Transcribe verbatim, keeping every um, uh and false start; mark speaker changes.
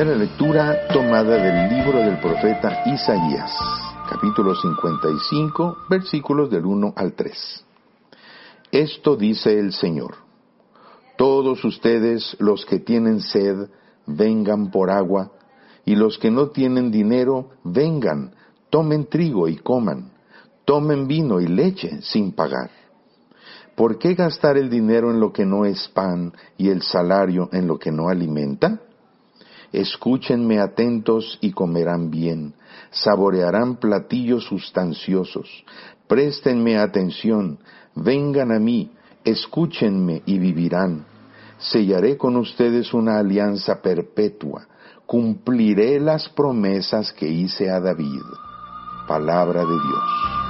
Speaker 1: La lectura tomada del libro del profeta Isaías, capítulo cincuenta y cinco, versículos del uno al tres. Esto dice el Señor: todos ustedes los que tienen sed, vengan por agua, y los que no tienen dinero, vengan, tomen trigo y coman, tomen vino y leche sin pagar. ¿Por qué gastar el dinero en lo que no es pan y el salario en lo que no alimenta? Escúchenme atentos y comerán bien, saborearán platillos sustanciosos. Préstenme atención, vengan a mí, escúchenme y vivirán. Sellaré con ustedes una alianza perpetua, cumpliré las promesas que hice a David. Palabra de Dios.